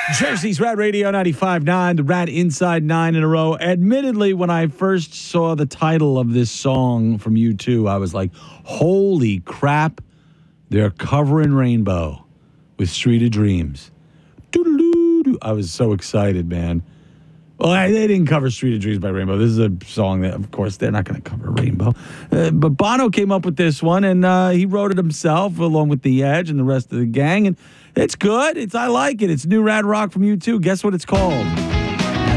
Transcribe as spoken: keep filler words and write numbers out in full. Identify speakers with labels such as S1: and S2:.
S1: Jersey's Rad Radio ninety-five point nine, the Rad Inside nine in a row. Admittedly, when I first saw the title of this song from U two, I was like, holy crap, they're covering Rainbow with Street of Dreams. Doo-doo-doo-doo. I was so excited, man. Well, they didn't cover Street of Dreams by Rainbow. This is a song that, of course, they're not going to cover Rainbow. Uh, but Bono came up with this one, and uh, he wrote it himself along with The Edge and the rest of the gang. And it's good. It's I like it. It's new rad rock from U two. Guess what it's called?